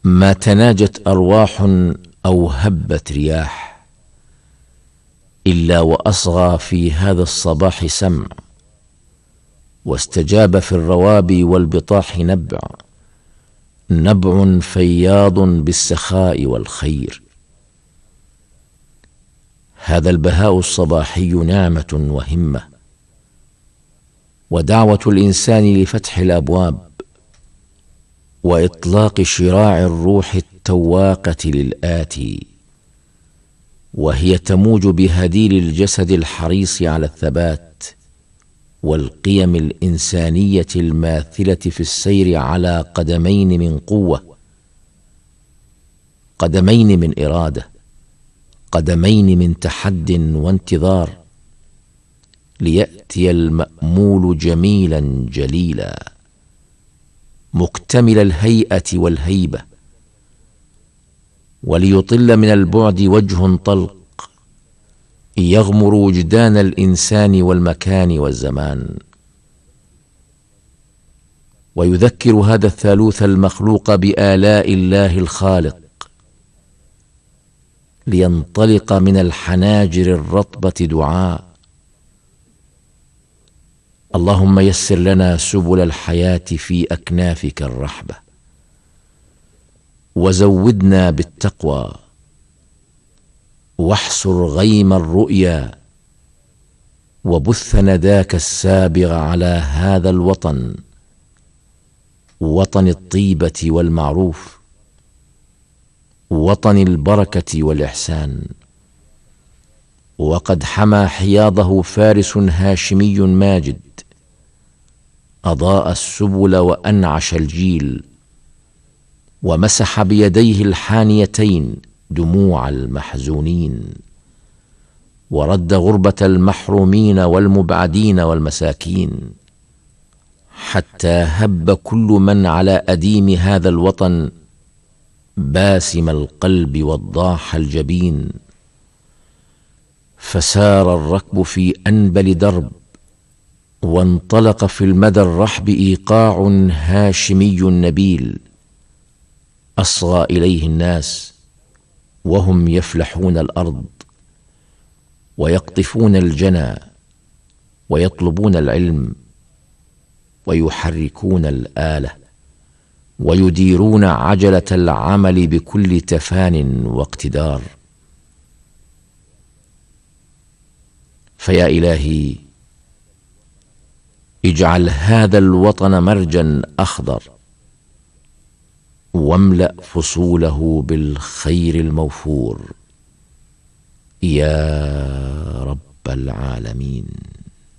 ما تناجت أرواح أو هبت رياح إلا وأصغى في هذا الصباح سمع، واستجاب في الروابي والبطاح نبع فياض بالسخاء والخير. هذا البهاء الصباحي نعمة وهمة، ودعوة الإنسان لفتح الأبواب وإطلاق شراع الروح التواقة للآتي، وهي تموج بهديل الجسد الحريص على الثبات والقيم الإنسانية الماثلة في السير على قدمين من قوة، قدمين من إرادة، قدمين من تحد وانتظار، ليأتي المأمول جميلا جليلا مكتمل الهيئة والهيبة، وليطل من البعد وجه طلق يغمر وجدان الإنسان والمكان والزمان. ويذكر هذا الثالوث المخلوق بآلاء الله الخالق، لينطلق من الحناجر الرطبة دعاء: اللهم يسر لنا سبل الحياة في أكنافك الرحبة، وزودنا بالتقوى، واحصر غيم الرؤيا، وبث نداك السابغ على هذا الوطن، وطن الطيبة والمعروف، وطن البركة والإحسان. وقد حمى حياضه فارس هاشمي ماجد، أضاء السبل وأنعش الجيل، ومسح بيديه الحانيتين دموع المحزونين، ورد غربة المحرومين والمبعدين والمساكين، حتى هب كل من على أديم هذا الوطن باسم القلب وضاح الجبين. فسار الركب في أنبل درب، وانطلق في المدى الرحب إيقاع هاشمي نبيل، أصغى إليه الناس وهم يفلحون الأرض ويقطفون الجنى ويطلبون العلم ويحركون الآلة ويديرون عجلة العمل بكل تفان واقتدار. فيا إلهي، اجعل هذا الوطن مرجا أخضر، واملأ فصوله بالخير الموفور يا رب العالمين.